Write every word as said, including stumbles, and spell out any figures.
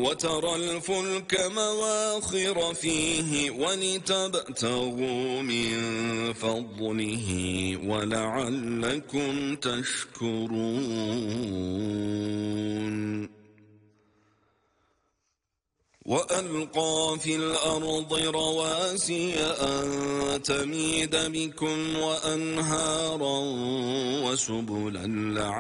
وترى الفلك مواخر فيه ولتبتغوا من فضله ولعلكم تشكرون وألقى في الأرض رواسي أن تميد بكم وأنهارا وسبلا لعلكم